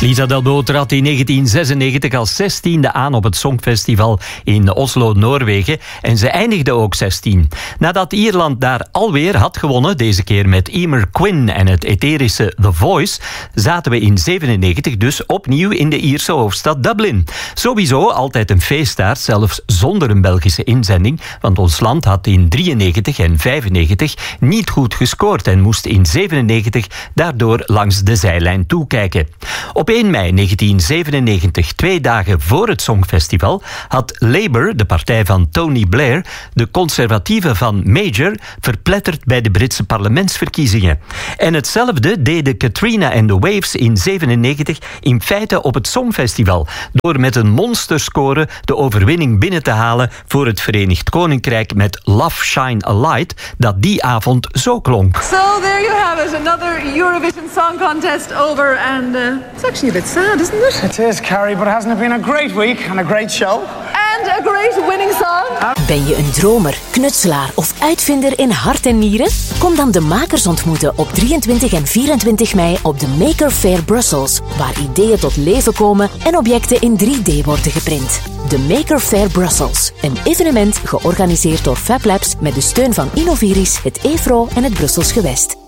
Lisa Delbo trad in 1996 als 16e aan op het Songfestival in Oslo, Noorwegen. En ze eindigde ook 16. Nadat Ierland daar alweer had gewonnen, deze keer met Emer Quinn en het etherische The Voice, zaten we in 97 dus opnieuw in de Ierse hoofdstad Dublin. Sowieso altijd een feeststaart, zelfs zonder een Belgische inzending, want ons land had in 93 en 95 niet goed gescoord en moest in 97 daardoor langs de zijlijn toekijken. Op 1 mei 1997, 2 dagen voor het Songfestival, had Labour, de partij van Tony Blair, de conservatieven van Major verpletterd bij de Britse parlementsverkiezingen. En hetzelfde deden Katrina en The Waves in 97 in feite op het Songfestival, door met een monsterscore de overwinning binnen te halen voor het Verenigd Koninkrijk met Love Shine a Light, dat die avond zo klonk. So there you have it, another Eurovision Song Contest over, and it's actually a bit sad, isn't it? It is, Carrie, but hasn't it been a great week and a great show? And a great winning song. Ben je een dromer, knutselaar of uitvinder in hart en nieren? Kom dan de makers ontmoeten op 23 en 24 mei op de Maker Faire Brussels, waar ideeën tot leven komen en objecten in 3D worden geprint. De Maker Faire Brussels, een evenement georganiseerd door Fab Labs met de steun van Innoviris, het EFRO en het Brussels Gewest.